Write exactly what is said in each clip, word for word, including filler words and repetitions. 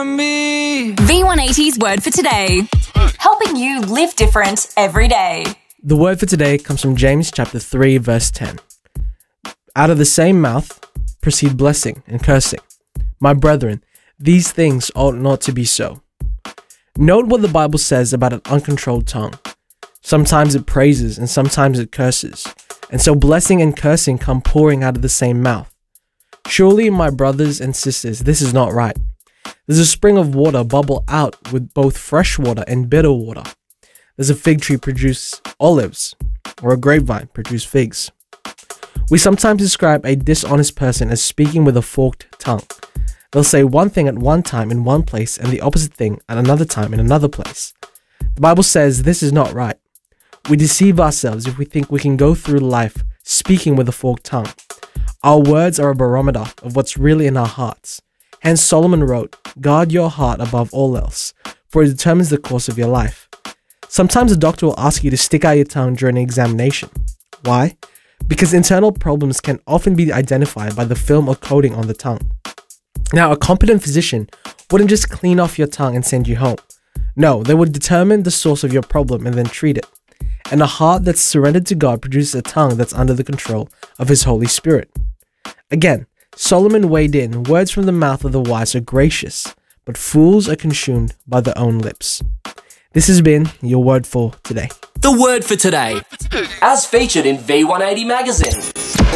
V one eighty's word for today. Helping you live different every day. The word for today comes from James chapter three, verse ten. Out of the same mouth proceed blessing and cursing. My brethren, these things ought not to be so. Note what the Bible says about an uncontrolled tongue. Sometimes it praises and sometimes it curses. And so blessing and cursing come pouring out of the same mouth. Surely, my brothers and sisters, this is not right. There's a spring of water bubble out with both fresh water and bitter water. Does a fig tree produce olives, or a grapevine produce figs? We sometimes describe a dishonest person as speaking with a forked tongue. They'll say one thing at one time in one place and the opposite thing at another time in another place. The Bible says this is not right. We deceive ourselves if we think we can go through life speaking with a forked tongue. Our words are a barometer of what's really in our hearts. Hence Solomon wrote, "Guard your heart above all else, for it determines the course of your life." Sometimes a doctor will ask you to stick out your tongue during an examination. Why? Because internal problems can often be identified by the film or coating on the tongue. Now, a competent physician wouldn't just clean off your tongue and send you home. No, they would determine the source of your problem and then treat it. And a heart that's surrendered to God produces a tongue that's under the control of His Holy Spirit. Again, Solomon weighed in, words from the mouth of the wise are gracious, but fools are consumed by their own lips. This has been your word for today. The word for today, as featured in V one eighty magazine.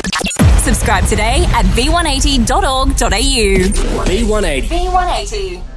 Subscribe today at v one eighty dot org dot a u. V one eighty. V one eighty.